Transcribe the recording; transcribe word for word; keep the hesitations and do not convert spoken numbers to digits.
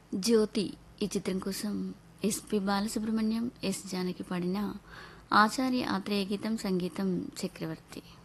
జ్యోతి ఈ చిత్రం కోసం ఎస్పి బాలసుబ్రహ్మణ్యం, ఎస్ జానకి పాడిన ఆచార్య ఆత్రేయ గీతం, సంగీతం చక్రవర్తి.